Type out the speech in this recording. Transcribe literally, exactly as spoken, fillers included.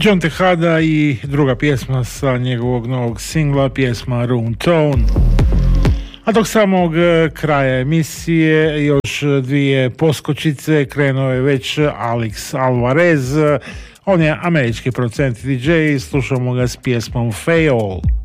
John Tejada i druga pjesma sa njegovog novog singla, pjesma Room Tone. A dok samog kraja emisije još dvije poskočice, krenuo je već Alex Alvarez, on je američki producent i D J, slušamo ga s pjesmom Fail.